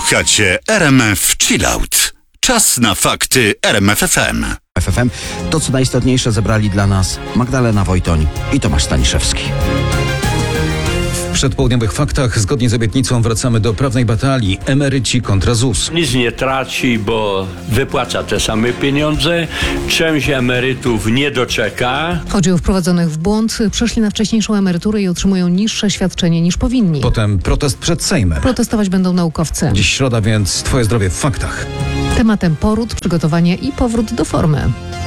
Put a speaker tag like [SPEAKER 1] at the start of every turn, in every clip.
[SPEAKER 1] Słuchacie RMF Chillout. Czas na fakty RMF FM.
[SPEAKER 2] FFM. To, co najistotniejsze, zebrali dla nas Magdalena Wojtoń i Tomasz Staniszewski.
[SPEAKER 3] W przedpołudniowych faktach zgodnie z obietnicą wracamy do prawnej batalii. Emeryci kontra ZUS.
[SPEAKER 4] Nic nie traci, bo wypłaca te same pieniądze. Część emerytów nie doczeka.
[SPEAKER 5] Chodzi o wprowadzonych w błąd. Przeszli na wcześniejszą emeryturę i otrzymują niższe świadczenie niż powinni.
[SPEAKER 3] Potem protest przed Sejmem.
[SPEAKER 5] Protestować będą naukowcy.
[SPEAKER 3] Dziś środa, więc Twoje zdrowie w faktach.
[SPEAKER 5] Tematem poród, przygotowanie i powrót do formy.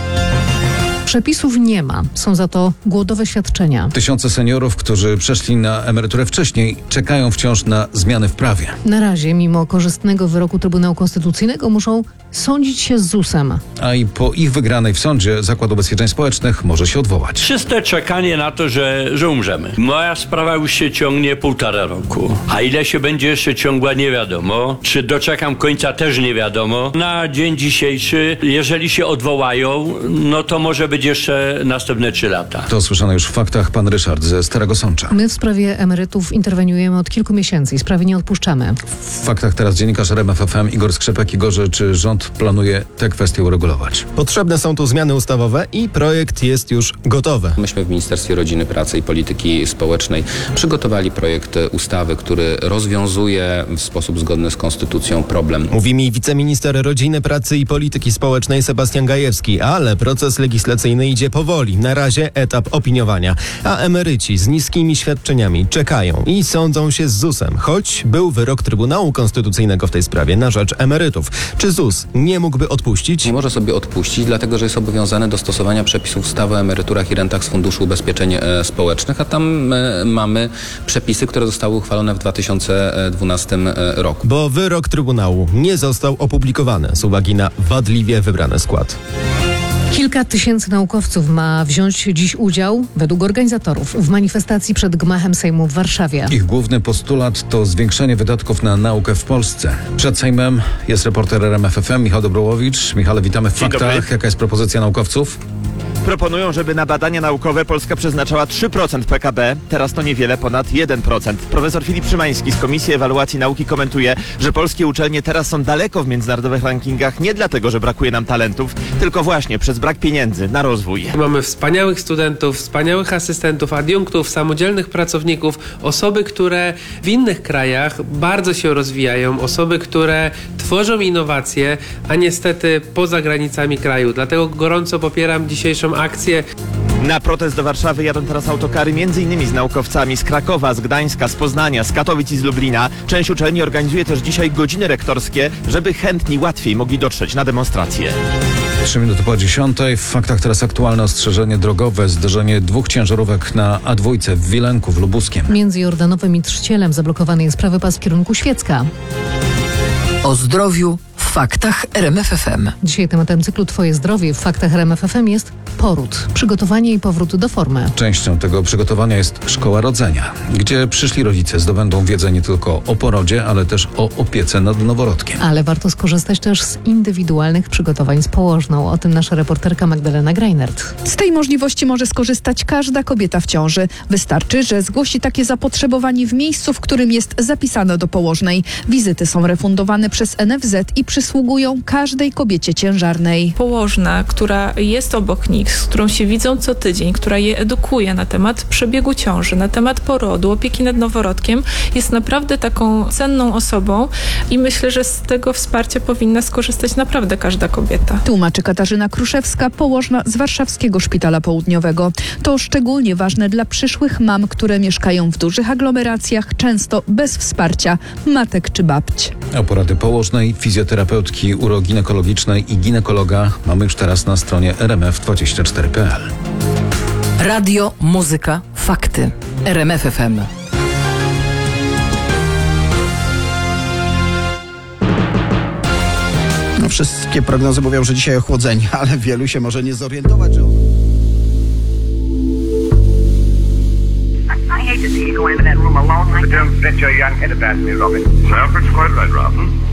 [SPEAKER 5] Przepisów nie ma, są za to głodowe świadczenia.
[SPEAKER 3] Tysiące seniorów, którzy przeszli na emeryturę wcześniej, czekają wciąż na zmiany w prawie.
[SPEAKER 5] Na razie, mimo korzystnego wyroku Trybunału Konstytucyjnego, muszą sądzić się z ZUS-em.
[SPEAKER 3] A i po ich wygranej w sądzie Zakład Ubezpieczeń Społecznych może się odwołać.
[SPEAKER 4] Czyste czekanie na to, że umrzemy. Moja sprawa już się ciągnie 1,5 roku. A ile się będzie jeszcze ciągła, nie wiadomo. Czy doczekam końca, też nie wiadomo. Na dzień dzisiejszy, jeżeli się odwołają, no to może być jeszcze następne 3 lata.
[SPEAKER 3] To słyszano już w faktach pan Ryszard ze Starego Sącza.
[SPEAKER 5] My w sprawie emerytów interweniujemy od kilku miesięcy i sprawy nie odpuszczamy.
[SPEAKER 3] W faktach teraz dziennikarz RMF FM Igor Skrzypek. Igorze, czy rząd planuje tę kwestię uregulować?
[SPEAKER 6] Potrzebne są tu zmiany ustawowe i projekt jest już gotowy.
[SPEAKER 7] Myśmy w Ministerstwie Rodziny, Pracy i Polityki Społecznej przygotowali projekt ustawy, który rozwiązuje w sposób zgodny z konstytucją problem.
[SPEAKER 6] Mówi mi wiceminister Rodziny, Pracy i Polityki Społecznej Sebastian Gajewski, ale proces legislacyjny idzie powoli. Na razie etap opiniowania. A emeryci z niskimi świadczeniami czekają i sądzą się z ZUS-em, choć był wyrok Trybunału Konstytucyjnego w tej sprawie na rzecz emerytów. Czy ZUS nie mógłby odpuścić?
[SPEAKER 7] Nie może sobie odpuścić, dlatego że jest obowiązany do stosowania przepisów ustawy o emeryturach i rentach z Funduszu Ubezpieczeń Społecznych, a tam mamy przepisy, które zostały uchwalone w 2012 roku.
[SPEAKER 6] Bo wyrok Trybunału nie został opublikowany z uwagi na wadliwie wybrany skład.
[SPEAKER 5] Kilka tysięcy naukowców ma wziąć dziś udział, według organizatorów, w manifestacji przed gmachem Sejmu w Warszawie.
[SPEAKER 3] Ich główny postulat to zwiększenie wydatków na naukę w Polsce. Przed Sejmem jest reporter RMF FM Michał Dobrołowicz. Michale, witamy w faktach. Jaka jest propozycja naukowców?
[SPEAKER 8] Proponują, żeby na badania naukowe Polska przeznaczała 3% PKB, teraz to niewiele ponad 1%. Profesor Filip Szymański z Komisji Ewaluacji Nauki komentuje, że polskie uczelnie teraz są daleko w międzynarodowych rankingach nie dlatego, że brakuje nam talentów, tylko właśnie przez brak pieniędzy na rozwój.
[SPEAKER 9] Mamy wspaniałych studentów, wspaniałych asystentów, adiunktów, samodzielnych pracowników, osoby, które w innych krajach bardzo się rozwijają, osoby, które tworzą innowacje, a niestety poza granicami kraju. Dlatego gorąco popieram dzisiejszą akcję.
[SPEAKER 8] Na protest do Warszawy jadą teraz autokary m.in. z naukowcami z Krakowa, z Gdańska, z Poznania, z Katowic i z Lublina. Część uczelni organizuje też dzisiaj godziny rektorskie, żeby chętni łatwiej mogli dotrzeć na demonstracje.
[SPEAKER 3] 3 minuty po 10. W faktach teraz aktualne ostrzeżenie drogowe. Zderzenie 2 ciężarówek na A2 w Wilenku w Lubuskiem.
[SPEAKER 5] Między Jordanowem i Trzcielem zablokowany jest prawy pas w kierunku Świecka.
[SPEAKER 10] O zdrowiu w faktach RMF FM.
[SPEAKER 5] Dzisiaj tematem cyklu Twoje zdrowie w faktach RMF FM jest poród, przygotowanie i powrót do formy.
[SPEAKER 3] Częścią tego przygotowania jest szkoła rodzenia, gdzie przyszli rodzice zdobędą wiedzę nie tylko o porodzie, ale też o opiece nad noworodkiem.
[SPEAKER 5] Ale warto skorzystać też z indywidualnych przygotowań z położną. O tym nasza reporterka Magdalena Greinert.
[SPEAKER 11] Z tej możliwości może skorzystać każda kobieta w ciąży. Wystarczy, że zgłosi takie zapotrzebowanie w miejscu, w którym jest zapisane do położnej. Wizyty są refundowane przez NFZ i przysługują każdej kobiecie ciężarnej.
[SPEAKER 12] Położna, która jest obok nich, z którą się widzą co tydzień, która je edukuje na temat przebiegu ciąży, na temat porodu, opieki nad noworodkiem, jest naprawdę taką cenną osobą i myślę, że z tego wsparcia powinna skorzystać naprawdę każda kobieta.
[SPEAKER 11] Tłumaczy Katarzyna Kruszewska, położna z Warszawskiego Szpitala Południowego. To szczególnie ważne dla przyszłych mam, które mieszkają w dużych aglomeracjach, często bez wsparcia matek czy babć.
[SPEAKER 3] O porady położnej, fizjoterapeutki uroginekologicznej i ginekologa mamy już teraz na stronie rmf24.pl.
[SPEAKER 10] Radio, muzyka, fakty. RMF FM.
[SPEAKER 2] No, wszystkie prognozy mówią, że dzisiaj ochłodzenie, ale wielu się może nie zorientować, że...
[SPEAKER 13] I hate to see you go into that room alone like that. Don't let your young head about me, Robin. Alfred's quite right, Robin.